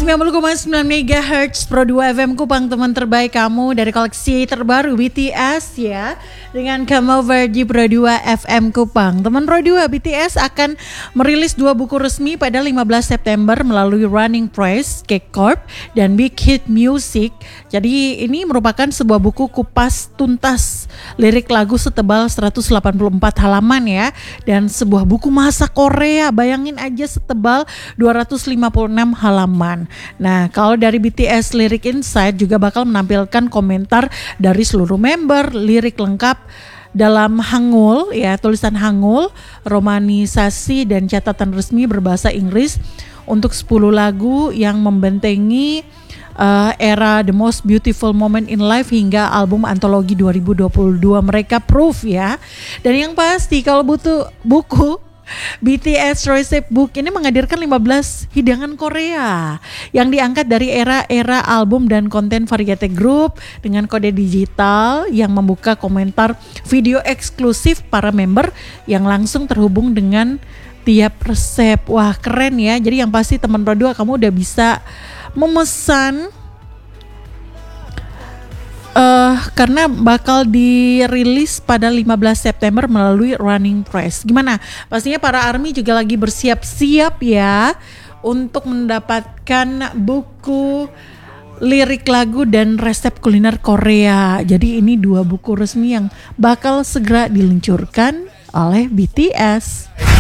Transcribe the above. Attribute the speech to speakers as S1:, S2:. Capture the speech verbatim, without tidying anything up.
S1: sembilan puluh koma sembilan megahertz Pro dua F M Kupang, teman terbaik kamu dari koleksi terbaru B T S ya. Dengan Come Over di Pro dua F M Kupang. Teman Pro dua, B T S akan merilis dua buku resmi pada lima belas September melalui Running Press, Cake Corp, dan Big Hit Music. Jadi ini merupakan sebuah buku kupas tuntas lirik lagu setebal seratus delapan puluh empat halaman ya. Dan sebuah buku masa Korea, bayangin aja setebal dua ratus lima puluh enam halaman. Nah, kalau dari B T S Lyric Insight juga bakal menampilkan komentar dari seluruh member, lirik lengkap dalam Hangul ya, tulisan Hangul, romanisasi dan catatan resmi berbahasa Inggris untuk sepuluh lagu yang membentengi uh, era The Most Beautiful Moment in Life hingga album antologi dua ribu dua puluh dua mereka Proof ya. Dan yang pasti kalau butuh buku B T S Recipe Book ini menghadirkan lima belas hidangan Korea yang diangkat dari era-era album dan konten variety group dengan kode digital yang membuka komentar video eksklusif para member yang langsung terhubung dengan tiap resep. Wah, keren ya. Jadi yang pasti teman Pro dua kamu udah bisa memesan Uh, karena bakal dirilis pada lima belas September melalui Running Press. Gimana? Pastinya para ARMY juga lagi bersiap-siap ya untuk mendapatkan buku lirik lagu dan resep kuliner Korea. Jadi ini dua buku resmi yang bakal segera diluncurkan oleh B T S.